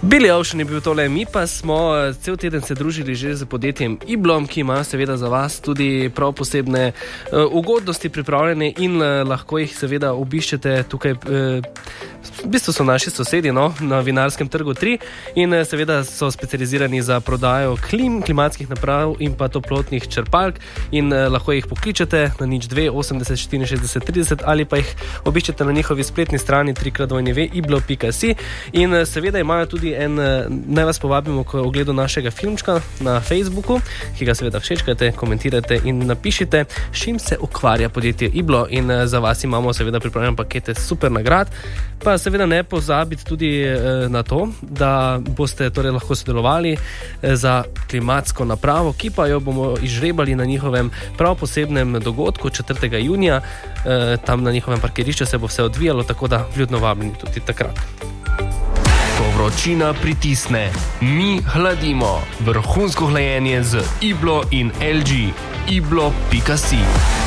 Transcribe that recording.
Billy Ocean je bil tole, mi pa smo cel teden se družili že z podjetjem Iblom, ki ima seveda za vas tudi prav posebne ugodnosti pripravljene in lahko jih seveda obiščete tukaj. V bistvu so naši sosedi, na Vinarskem trgu 3 in seveda so specializirani za prodajo klimatskih naprav in pa toplotnih črpalk in lahko jih pokličete na 02 80 64 30 ali pa jih obiščete na njihovi spletni strani www.iblo.si in seveda imajo tudi naj vas povabimo k ogledu našega filmčka na Facebooku, ki ga seveda všečkate, komentirate in napišite, s čim se ukvarja podjetje Iblo in za vas imamo seveda pripravljene pakete super nagrad. Pa seveda ne pozabiti tudi na to, da boste torej lahko sodelovali za klimatsko napravo, ki pa jo bomo izžrebali na njihovem prav posebnem dogodku 4. junija. Tam na njihovem parkirišču se bo vse odvijalo, tako da vljudno vabljeni tudi takrat. Ko vročina pritisne, mi hladimo. Vrhunsko hlajenje z Iblo in LG. Iblo.si